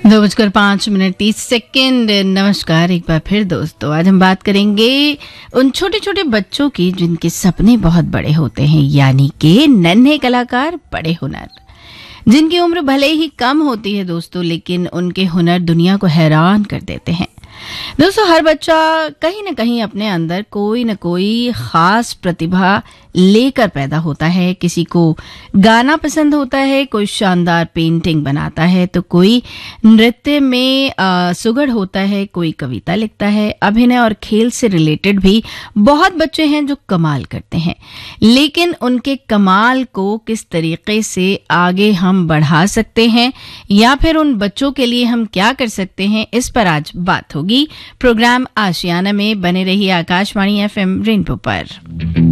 2:05:30। नमस्कार एक बार फिर दोस्तों, आज हम बात करेंगे उन छोटे छोटे बच्चों की जिनके सपने बहुत बड़े होते हैं, यानी कि नन्हे कलाकार बड़े हुनर, जिनकी उम्र भले ही कम होती है दोस्तों, लेकिन उनके हुनर दुनिया को हैरान कर देते हैं। दोस्तों, हर बच्चा कहीं ना कहीं अपने अंदर कोई ना कोई खास प्रतिभा लेकर पैदा होता है। किसी को गाना पसंद होता है, कोई शानदार पेंटिंग बनाता है, तो कोई नृत्य में सुगढ़ होता है, कोई कविता लिखता है। अभिनय और खेल से रिलेटेड भी बहुत बच्चे हैं जो कमाल करते हैं, लेकिन उनके कमाल को किस तरीके से आगे हम बढ़ा सकते हैं या फिर उन बच्चों के लिए हम क्या कर सकते हैं, इस पर आज बात होगी। प्रोग्राम आशियाना में बने रहिए आकाशवाणी FM रेनबो पर।